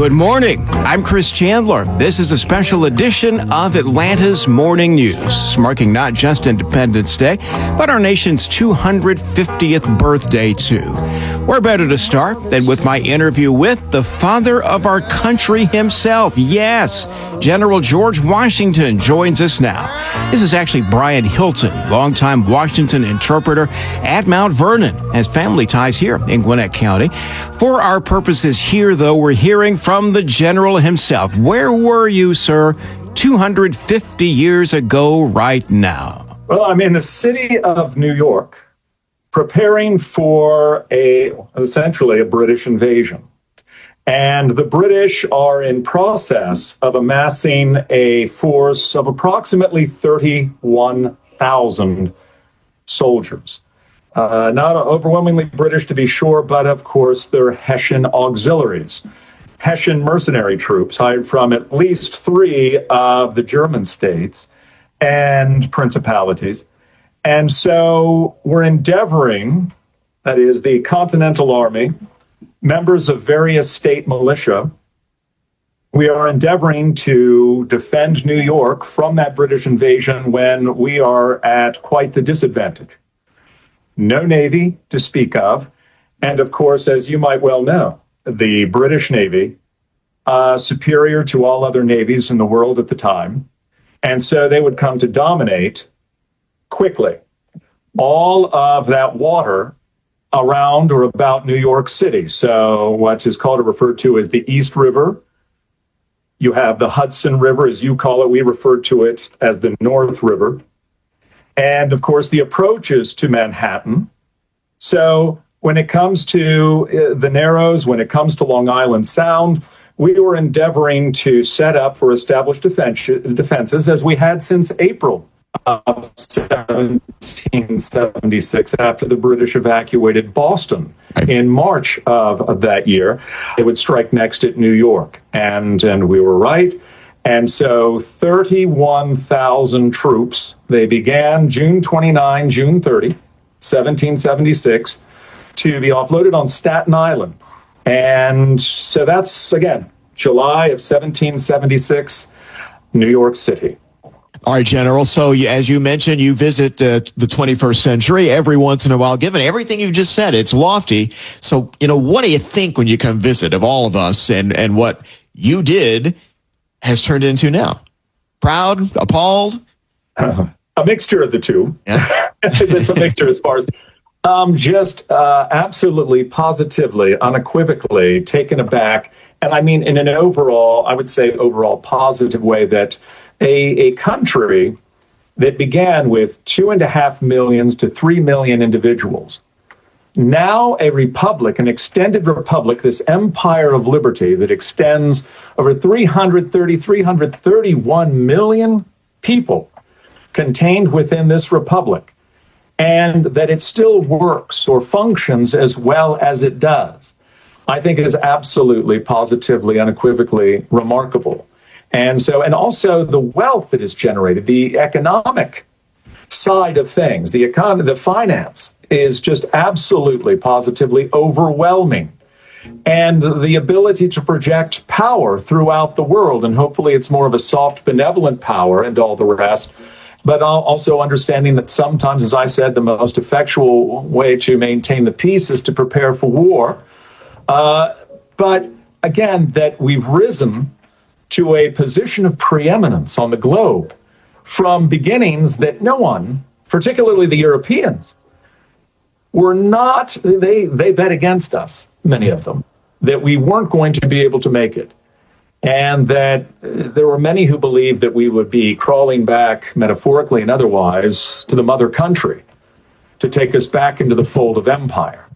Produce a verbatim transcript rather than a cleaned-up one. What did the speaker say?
Good morning. I'm Chris Chandler. This is a special edition of Atlanta's Morning News, marking not just Independence Day, but our nation's two hundred fiftieth birthday, too. Where better to start than with my interview with the father of our country himself. Yes, General George Washington joins us now. This is actually Brian Hilton, longtime Washington interpreter at Mount Vernon, has family ties here in Gwinnett County. For our purposes here, though, we're hearing from the general himself. Where were you, sir, two hundred fifty years ago right now? Well, I'm in the city of New York, preparing for a essentially a British invasion. And the British are in process of amassing a force of approximately thirty-one thousand soldiers. Uh, not overwhelmingly British, to be sure, but of course they're Hessian auxiliaries, Hessian mercenary troops hired from at least three of the German states and principalities. And so we're endeavoring, that is, the Continental Army, members of various state militia, we are endeavoring to defend New York from that British invasion when we are at quite the disadvantage. No Navy to speak of. And of course, as you might well know, the British Navy, uh, superior to all other navies in the world at the time. And so they would come to dominate quickly all of that water around or about New York City. So what is called or referred to as the East River. You have the Hudson River, as you call it. We refer to it as the North River. And of course, the approaches to Manhattan. So when it comes to uh, the Narrows, when it comes to Long Island Sound, we were endeavoring to set up or establish defense, defenses as we had since April of seventeen seventy-six, after the British evacuated Boston in March of, of that year. They would strike next at New York. And, and we were right. And so thirty-one thousand troops, they began June twenty-ninth, June thirtieth, seventeen seventy-six, to be offloaded on Staten Island. And so that's, again, July of seventeen seventy-six, New York City. All right, General. So you, as you mentioned, you visit uh, the twenty-first century every once in a while. Given everything you've just said, it's lofty. So, you know, what do you think when you come visit of all of us and, and what you did has turned into now? Proud, appalled? Uh, a mixture of the two. Yeah. It's a mixture as far as um, just uh, absolutely, positively, unequivocally taken aback. And I mean, in an overall, I would say overall positive way, that a, a country that began with two and a half millions to three million individuals, now a republic, an extended republic, this empire of liberty that extends over three hundred thirty, three hundred thirty-one million people contained within this republic, and that it still works or functions as well as it does, I think is absolutely, positively, unequivocally remarkable. And so, and also the wealth that is generated, the economic side of things, the economy, the finance is just absolutely, positively overwhelming. And the ability to project power throughout the world, and hopefully it's more of a soft, benevolent power and all the rest, but also understanding that sometimes, as I said, the most effectual way to maintain the peace is to prepare for war. Uh, but again, that we've risen to a position of preeminence on the globe from beginnings that no one, particularly the Europeans, were not, they, they bet against us, many of them, that we weren't going to be able to make it. And that there were many who believed that we would be crawling back, metaphorically and otherwise, to the mother country to take us back into the fold of empire.